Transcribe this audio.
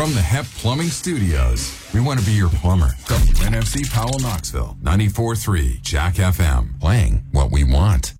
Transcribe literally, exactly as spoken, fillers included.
From the Hep Plumbing Studios, we want to be your plumber. W N F C Powell, Knoxville, ninety-four point three Jack F M, playing what we want.